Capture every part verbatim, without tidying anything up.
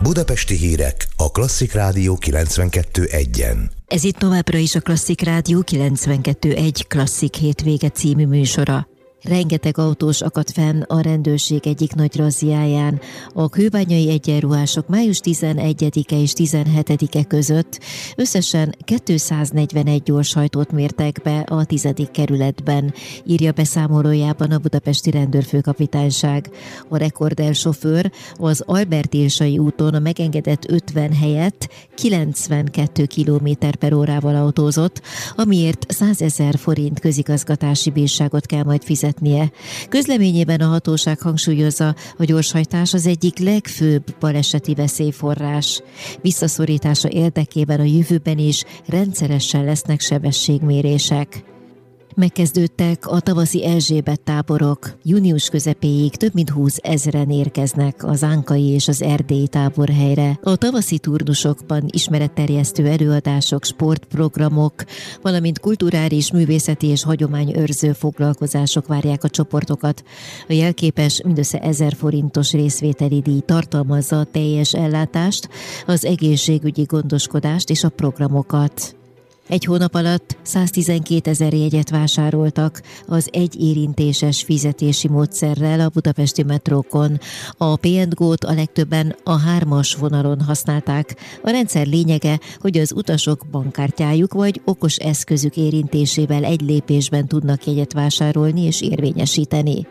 Budapesti hírek a Klasszik Rádió kilencvenkettő egyen. Ez itt továbbra is a Klasszik Rádió kilencvenkettő egy Klasszik hétvége című műsora. Rengeteg autós akadt fenn a rendőrség egyik nagy razziáján. A kőbányai egyenruhások május tizenegyedike és tizenhetedike között összesen kétszáznegyvenegy gyorshajtót mértek be a tizedik kerületben, írja beszámolójában a budapesti rendőrfőkapitányság. A rekorder sofőr az Albert-Irsai úton a megengedett ötven helyett kilencvenkettő kilométer per órával autózott, amiért százezer forint közigazgatási bírságot kell majd fizetni. Közleményében a hatóság hangsúlyozza, a gyorshajtás az egyik legfőbb baleseti veszélyforrás. Visszaszorítása érdekében a jövőben is rendszeresen lesznek sebességmérések. Megkezdődtek a tavaszi Erzsébet táborok. Június közepéig több mint húszezren érkeznek az ánkai és az erdélyi táborhelyre. A tavaszi turnusokban ismeretterjesztő előadások, sportprogramok, valamint kulturális, művészeti és hagyományőrző foglalkozások várják a csoportokat. A jelképes, mindössze ezer forintos részvételi díj tartalmazza a teljes ellátást, az egészségügyi gondoskodást és a programokat. Egy hónap alatt száztizenkétezer jegyet vásároltak az egyérintéses fizetési módszerrel a budapesti metrókon. A pé and gó-t a legtöbben a hármas vonalon használták. A rendszer lényege, hogy az utasok bankkártyájuk vagy okos eszközük érintésével egy lépésben tudnak jegyet vásárolni és érvényesíteni.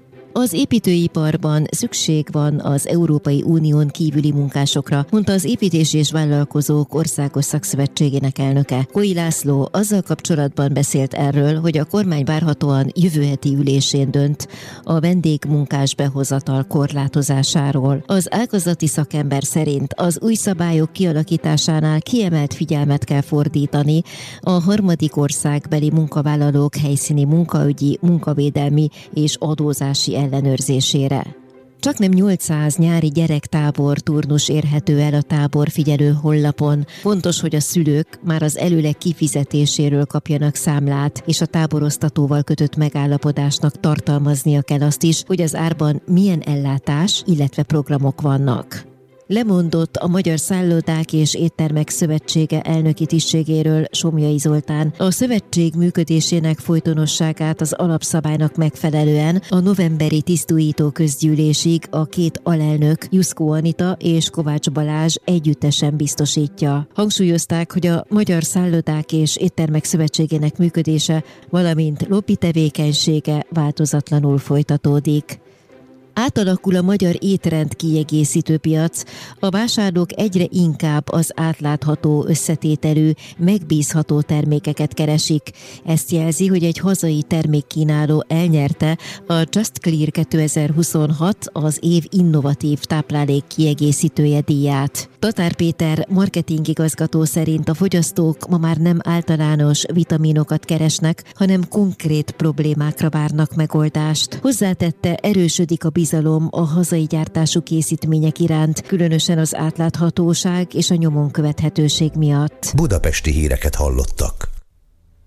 Az építőiparban szükség van az Európai Unión kívüli munkásokra, mondta az Építési és Vállalkozók Országos Szakszövetségének elnöke. Koi László azzal kapcsolatban beszélt erről, hogy a kormány várhatóan jövő heti ülésén dönt a vendégmunkás behozatal korlátozásáról. Az ágazati szakember szerint az új szabályok kialakításánál kiemelt figyelmet kell fordítani a harmadik országbeli munkavállalók helyszíni munkaügyi, munkavédelmi és adózási ellenőrzésére. Csaknem nyolcszáz nyári gyerektábor turnus érhető el a táborfigyelő honlapon. Fontos, hogy a szülők már az előleg kifizetéséről kapjanak számlát, és a táboroztatóval kötött megállapodásnak tartalmaznia kell azt is, hogy az árban milyen ellátás, illetve programok vannak. Lemondott a Magyar Szállodák és Éttermek Szövetsége elnöki tisztségéről Somlyai Zoltán. A szövetség működésének folytonosságát az alapszabálynak megfelelően a novemberi tisztújító közgyűlésig a két alelnök, Juszkó Anita és Kovács Balázs együttesen biztosítja. Hangsúlyozták, hogy a Magyar Szállodák és Éttermek Szövetségének működése, valamint lobby tevékenysége változatlanul folytatódik. Átalakul a magyar étrend kiegészítő piac, a vásárlók egyre inkább az átlátható, összetételű, megbízható termékeket keresik. Ezt jelzi, hogy egy hazai termékkínáló elnyerte a Just Clear kétezer-huszonhat az év innovatív táplálék kiegészítője díját. Tatár Péter marketingigazgató szerint a fogyasztók ma már nem általános vitaminokat keresnek, hanem konkrét problémákra várnak megoldást. Hozzátette, erősödik a bizalom a hazai gyártású készítmények iránt, különösen az átláthatóság és a nyomon követhetőség miatt. Budapesti híreket hallottak.